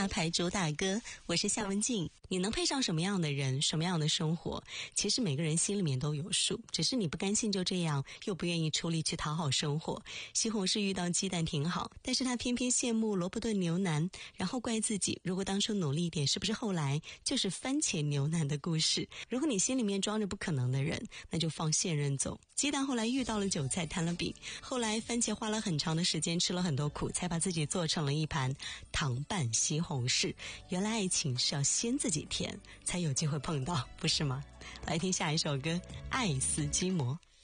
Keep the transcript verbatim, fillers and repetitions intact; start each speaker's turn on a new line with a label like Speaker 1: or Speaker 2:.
Speaker 1: 大牌主打歌，我是夏文静。你能配上什么样的人，什么样的生活，其实每个人心里面都有数，只是你不甘心就这样，又不愿意出力去讨好生活。西红柿遇到鸡蛋挺好，但是他偏偏羡慕萝卜炖牛腩，然后怪自己，如果当初努力一点，是不是后来就是番茄牛腩的故事。如果你心里面装着不可能的人，那就放现任走。鸡蛋后来遇到了韭菜，摊了饼，后来番茄花了很长的时间，吃了很多苦，才把自己做成了一盘糖拌西红柿。原来爱情是要先自己甜，才有机会碰到，不是吗？来听下一首歌《爱斯基摩》。